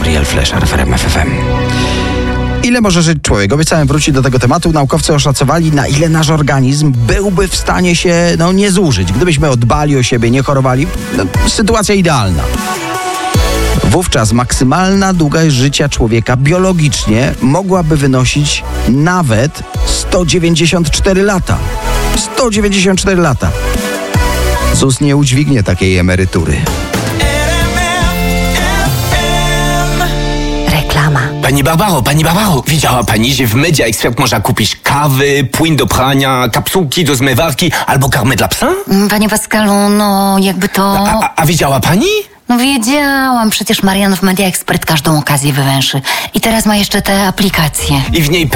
Gabriel Fleszer w RMF FM. Ile może żyć człowiek? Obiecałem wrócić do tego tematu. Naukowcy oszacowali, na ile nasz organizm byłby w stanie się nie zużyć. Gdybyśmy dbali o siebie, nie chorowali, sytuacja idealna. Wówczas maksymalna długość życia człowieka biologicznie mogłaby wynosić nawet 194 lata. 194 lata. ZUS nie udźwignie takiej emerytury. Reklama. Pani Barbaro, widziała pani, że w Media Expert można kupić kawy, płyn do prania, kapsułki do zmywarki albo karmę dla psa? Panie Pascalu, jakby to... A widziała pani? Wiedziałam, przecież Marian w Media Expert każdą okazję wywęszy. I teraz ma jeszcze te aplikacje. I w niej